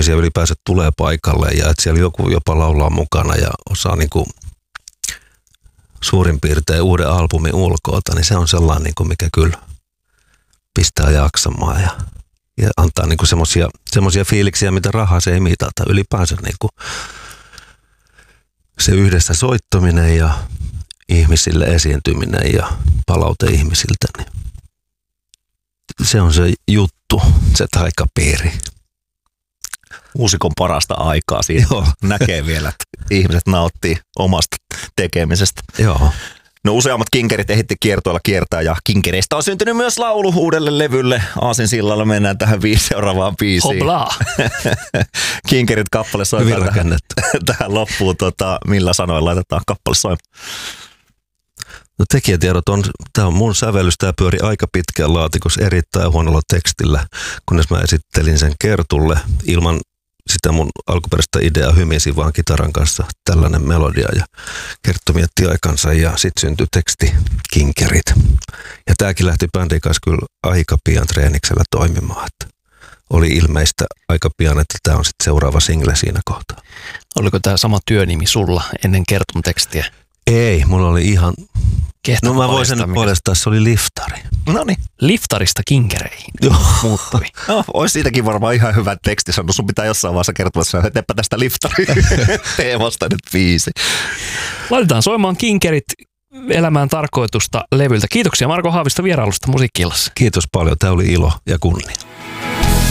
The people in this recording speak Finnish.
ihmisiä ylipäänsä tulee paikalle ja että siellä joku jopa laulaa mukana ja osaa niin kuin suurin piirtein uuden albumin ulkoota, niin se on sellainen, niin kuin mikä kyllä pistää jaksamaan ja antaa niin kuin semmoisia fiiliksiä, mitä rahaa se ei mitata. Ylipäänsä niin kuin se yhdessä soittaminen ja ihmisille esiintyminen ja palaute ihmisiltä, niin se on se juttu, se taikapiiri. Muusikon parasta aikaa siinä näkee vielä, että ihmiset nauttii omasta tekemisestä. Joo. No useammat kinkerit ehitti kiertoilla kiertää ja kinkereistä on syntynyt myös laulu uudelle levylle. Aasinsillalla mennään tähän seuraavaan biisiin. Hoblaa! Kinkerit kappale soitetaan tähän loppuun. Millä sanoilla laitetaan kappale soimaan? No tekijätiedot tämä on mun sävellys, tämä pyöri aika pitkään laatikossa erittäin huonolla tekstillä, kunnes mä esittelin sen Kertulle ilman sitä mun alkuperäistä ideaa, hymisin vaan kitaran kanssa tällainen melodia ja Kerttu mietti aikansa ja sitten syntyi teksti Kinkerit. Ja tämäkin lähti bändin kanssa kyllä aika pian treeniksellä toimimaan, että oli ilmeistä aika pian, että tämä on sitten seuraava single siinä kohtaa. Oliko tämä sama työnimi sulla ennen Kertun tekstiä? Ei, mulla oli ihan... Kehtaa mä voisin nyt paljastaa, se oli liftari. Noniin. Liftarista kinkereihin. Joo. Muuttui. No, olisi siitäkin varmaan ihan hyvä teksti sanonut. Sun pitää jossain vaiheessa kertoa, että teepä tästä liftari teemasta nyt biisi. Laitetaan soimaan Kinkerit elämään tarkoitusta levyltä. Kiitoksia Marko Haavisto vierailusta Musiikki-illassa. Kiitos paljon, tämä oli ilo ja kunnia.